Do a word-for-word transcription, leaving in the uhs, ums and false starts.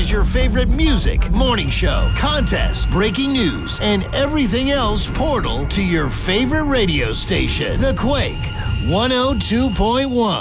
is your favorite music, morning show, contest, breaking news, and everything else portal to your favorite radio station. The Quake one oh two point one.